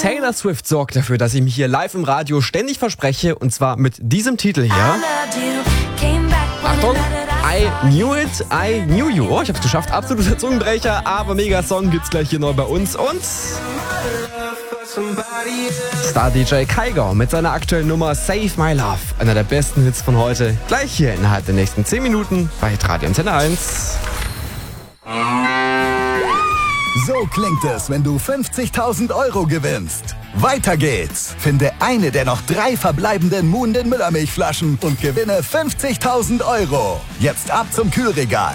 Taylor Swift sorgt dafür, dass ich mich hier live im Radio ständig verspreche, und zwar mit diesem Titel hier. Achtung! I Knew It, I Knew You. Oh, ich hab's geschafft. Absoluter Zungenbrecher, aber mega Song gibt's gleich hier neu bei uns. Und Star-DJ Kygo mit seiner aktuellen Nummer Save My Love. Einer der besten Hits von heute. Gleich hier innerhalb der nächsten 10 Minuten bei Radio Antenne 1. So klingt es, wenn du 50.000 € gewinnst. Weiter geht's. Finde eine der noch 3 verbleibenden Moon den Müllermilchflaschen und gewinne 50.000 €. Jetzt ab zum Kühlregal.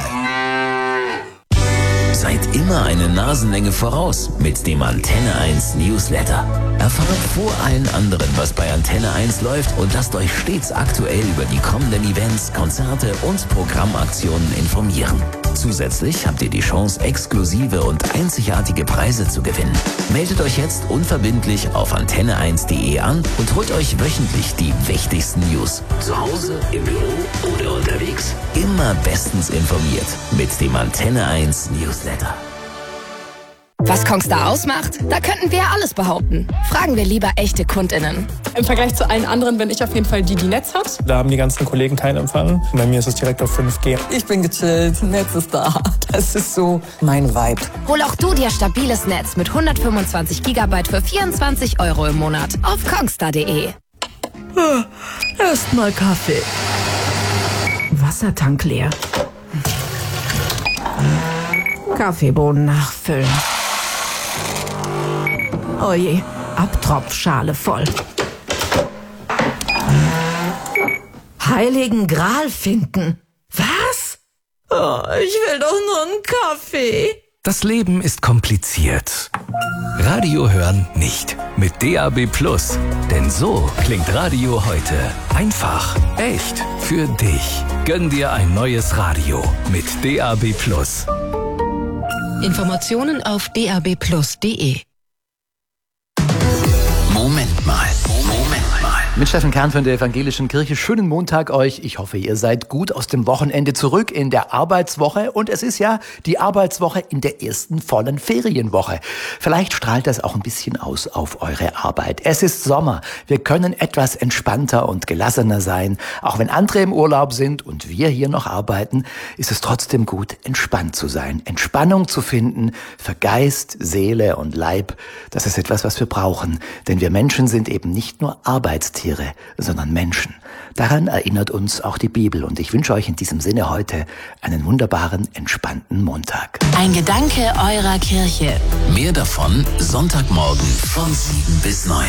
Seid immer eine Nasenlänge voraus mit dem Antenne 1 Newsletter. Erfahrt vor allen anderen, was bei Antenne 1 läuft, und lasst euch stets aktuell über die kommenden Events, Konzerte und Programmaktionen informieren. Zusätzlich habt ihr die Chance, exklusive und einzigartige Preise zu gewinnen. Meldet euch jetzt unverbindlich auf antenne1.de an und holt euch wöchentlich die wichtigsten News. Zu Hause, im Büro oder unterwegs. Immer bestens informiert mit dem Antenne 1 Newsletter. Was Kongstar ausmacht? Da könnten wir ja alles behaupten. Fragen wir lieber echte KundInnen. Im Vergleich zu allen anderen bin ich auf jeden Fall die Netz hat. Da haben die ganzen Kollegen keinen Empfang. Bei mir ist es direkt auf 5G. Ich bin gechillt, Netz ist da. Das ist so mein Vibe. Hol auch du dir stabiles Netz mit 125 GB für 24 € im Monat auf kongstar.de. Erstmal Kaffee. Wassertank leer. Kaffeebohnen nachfüllen. Oje, Abtropfschale voll. Heiligen Gral finden. Was? Oh, ich will doch nur einen Kaffee. Das Leben ist kompliziert. Radio hören nicht. Mit DAB+. Denn so klingt Radio heute. Einfach, echt, für dich. Gönn dir ein neues Radio mit DAB+. Informationen auf dabplus.de. Moment mal. Mit Steffen Kern von der Evangelischen Kirche. Schönen Montag euch. Ich hoffe, ihr seid gut aus dem Wochenende zurück in der Arbeitswoche. Und es ist ja die Arbeitswoche in der ersten vollen Ferienwoche. Vielleicht strahlt das auch ein bisschen aus auf eure Arbeit. Es ist Sommer. Wir können etwas entspannter und gelassener sein. Auch wenn andere im Urlaub sind und wir hier noch arbeiten, ist es trotzdem gut, entspannt zu sein. Entspannung zu finden für Geist, Seele und Leib. Das ist etwas, was wir brauchen. Denn wir Menschen sind eben nicht nur Arbeitstiere, sondern Menschen. Daran erinnert uns auch die Bibel. Und ich wünsche euch in diesem Sinne heute einen wunderbaren, entspannten Montag. Ein Gedanke eurer Kirche. Mehr davon Sonntagmorgen von 7 bis 9.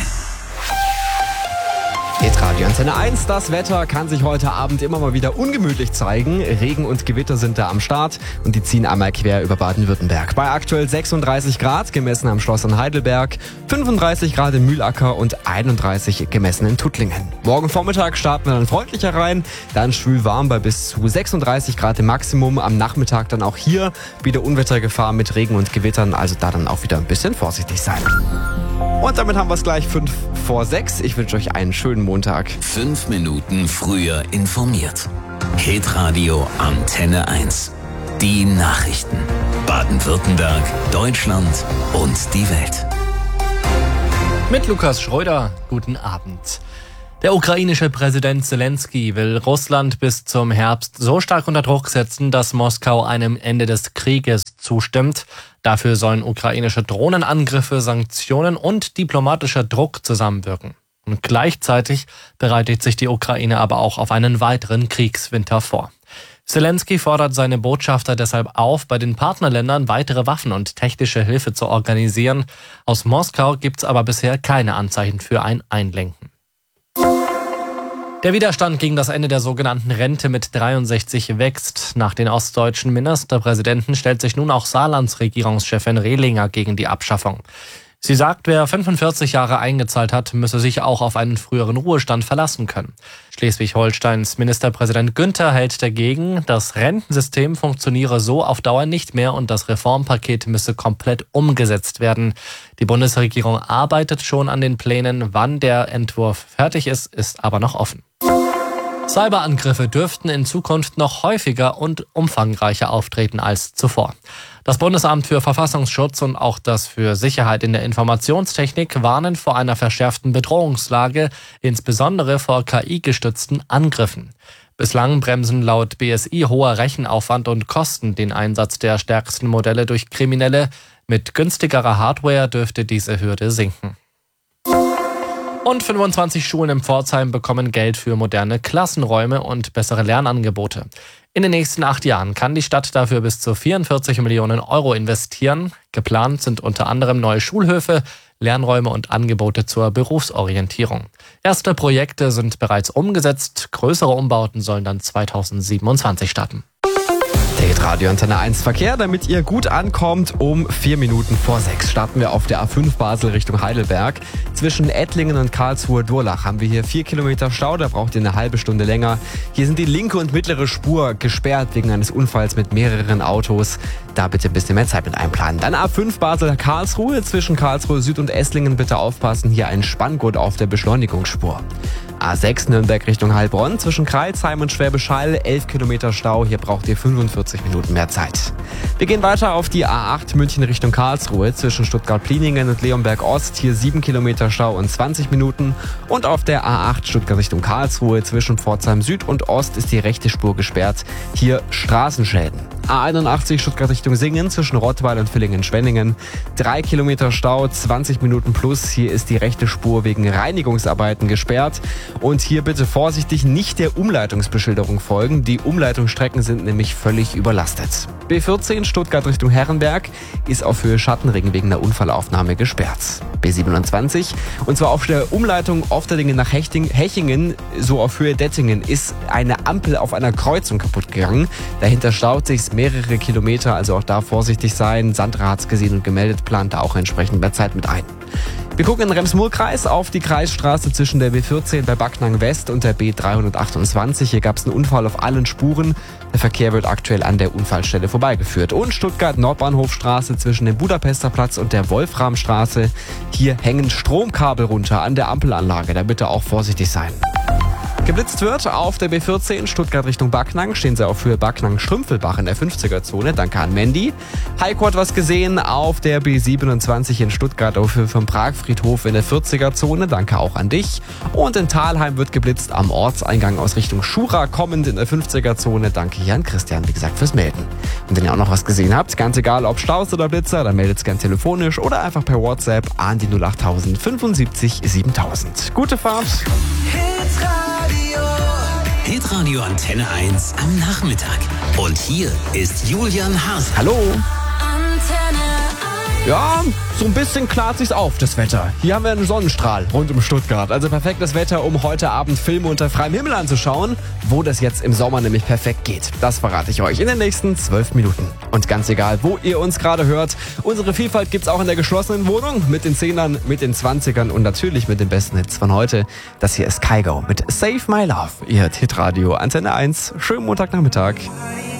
Jetzt Radio Antenne 1. Das Wetter kann sich heute Abend immer mal wieder ungemütlich zeigen. Regen und Gewitter sind da am Start und die ziehen einmal quer über Baden-Württemberg. Bei aktuell 36 Grad, gemessen am Schloss in Heidelberg, 35 Grad in Mühlacker und 31 gemessen in Tuttlingen. Morgen Vormittag starten wir dann freundlicher rein, dann schwül warm bei bis zu 36 Grad im Maximum. Am Nachmittag dann auch hier wieder Unwettergefahr mit Regen und Gewittern, also da dann auch wieder ein bisschen vorsichtig sein. Und damit haben wir es gleich 5 vor 6. Ich wünsche euch einen schönen Montag. 5 Minuten früher informiert. Hitradio Antenne 1. Die Nachrichten. Baden-Württemberg, Deutschland und die Welt. Mit Lukas Schröder, guten Abend. Der ukrainische Präsident Zelensky will Russland bis zum Herbst so stark unter Druck setzen, dass Moskau einem Ende des Krieges zustimmt. Dafür sollen ukrainische Drohnenangriffe, Sanktionen und diplomatischer Druck zusammenwirken. Und gleichzeitig bereitet sich die Ukraine aber auch auf einen weiteren Kriegswinter vor. Zelensky fordert seine Botschafter deshalb auf, bei den Partnerländern weitere Waffen und technische Hilfe zu organisieren. Aus Moskau gibt es aber bisher keine Anzeichen für ein Einlenken. Der Widerstand gegen das Ende der sogenannten Rente mit 63 wächst. Nach den ostdeutschen Ministerpräsidenten stellt sich nun auch Saarlands Regierungschefin Rehlinger gegen die Abschaffung. Sie sagt, wer 45 Jahre eingezahlt hat, müsse sich auch auf einen früheren Ruhestand verlassen können. Schleswig-Holsteins Ministerpräsident Günther hält dagegen, das Rentensystem funktioniere so auf Dauer nicht mehr und das Reformpaket müsse komplett umgesetzt werden. Die Bundesregierung arbeitet schon an den Plänen. Wann der Entwurf fertig ist, ist aber noch offen. Cyberangriffe dürften in Zukunft noch häufiger und umfangreicher auftreten als zuvor. Das Bundesamt für Verfassungsschutz und auch das für Sicherheit in der Informationstechnik warnen vor einer verschärften Bedrohungslage, insbesondere vor KI-gestützten Angriffen. Bislang bremsen laut BSI hoher Rechenaufwand und Kosten den Einsatz der stärksten Modelle durch Kriminelle. Mit günstigerer Hardware dürfte diese Hürde sinken. Und 25 Schulen in Pforzheim bekommen Geld für moderne Klassenräume und bessere Lernangebote. In den nächsten 8 Jahren kann die Stadt dafür bis zu 44 Millionen Euro investieren. Geplant sind unter anderem neue Schulhöfe, Lernräume und Angebote zur Berufsorientierung. Erste Projekte sind bereits umgesetzt. Größere Umbauten sollen dann 2027 starten. Radio Antenne 1 Verkehr, damit ihr gut ankommt. Um 4 Minuten vor 6 starten wir auf der A5 Basel Richtung Heidelberg. Zwischen Ettlingen und Karlsruhe-Durlach haben wir hier 4 Kilometer Stau, da braucht ihr eine halbe Stunde länger. Hier sind die linke und mittlere Spur gesperrt wegen eines Unfalls mit mehreren Autos. Da bitte ein bisschen mehr Zeit mit einplanen. Dann A5 Basel-Karlsruhe, zwischen Karlsruhe Süd und Esslingen bitte aufpassen, hier ein Spanngurt auf der Beschleunigungsspur. A6 Nürnberg Richtung Heilbronn, zwischen Crailsheim und Schwäbisch Hall 11 Kilometer Stau, hier braucht ihr 45 Minuten mehr Zeit. Wir gehen weiter auf die A8 München Richtung Karlsruhe, zwischen Stuttgart-Pliningen und Leonberg Ost, hier 7 Kilometer Stau und 20 Minuten. Und auf der A8 Stuttgart Richtung Karlsruhe, zwischen Pforzheim Süd und Ost ist die rechte Spur gesperrt, hier Straßenschäden. A81 Stuttgart Richtung Singen, zwischen Rottweil und Villingen-Schwenningen, 3 Kilometer Stau, 20 Minuten plus, hier ist die rechte Spur wegen Reinigungsarbeiten gesperrt. Und hier bitte vorsichtig nicht der Umleitungsbeschilderung folgen. Die Umleitungsstrecken sind nämlich völlig überlastet. B14 Stuttgart Richtung Herrenberg ist auf Höhe Schattenring wegen der Unfallaufnahme gesperrt. B27 und zwar auf der Umleitung Ofterdingen nach Hechingen, so auf Höhe Dettingen, ist eine Ampel auf einer Kreuzung kaputt gegangen. Dahinter staut sich mehrere Kilometer, also auch da vorsichtig sein. Sandra hat's gesehen und gemeldet, plant da auch entsprechend mehr Zeit mit ein. Wir gucken in den Rems-Murr-Kreis auf die Kreisstraße zwischen der B14 bei Backnang West und der B328. Hier gab es einen Unfall auf allen Spuren. Der Verkehr wird aktuell an der Unfallstelle vorbeigeführt. Und Stuttgart-Nordbahnhofstraße zwischen dem Budapester Platz und der Wolframstraße. Hier hängen Stromkabel runter an der Ampelanlage. Da bitte auch vorsichtig sein. Geblitzt wird auf der B14 Stuttgart Richtung Backnang, stehen sie auf Höhe Backnang-Strümpfelbach in der 50er-Zone. Danke an Mandy. Heiko hat was gesehen auf der B27 in Stuttgart auf Höhe vom Pragfriedhof in der 40er-Zone. Danke auch an dich. Und in Thalheim wird geblitzt am Ortseingang aus Richtung Schura kommend in der 50er-Zone. Danke hier an Christian, wie gesagt, fürs Melden. Und wenn ihr auch noch was gesehen habt, ganz egal ob Staus oder Blitzer, dann meldet es gern telefonisch oder einfach per WhatsApp an die 08000 75 7000. Gute Fahrt! Hitradio Antenne 1 am Nachmittag. Und hier ist Julian Haas. Hallo. Ja, so ein bisschen klart sich's auf, das Wetter. Hier haben wir einen Sonnenstrahl rund um Stuttgart. Also perfektes Wetter, um heute Abend Filme unter freiem Himmel anzuschauen. Wo das jetzt im Sommer nämlich perfekt geht, das verrate ich euch in den nächsten 12 Minuten. Und ganz egal, wo ihr uns gerade hört, unsere Vielfalt gibt's auch in der geschlossenen Wohnung. Mit den 10ern, mit den 20ern und natürlich mit den besten Hits von heute. Das hier ist Kygo mit Save My Love. Ihr hört Hitradio Antenne 1. Schönen Montagnachmittag.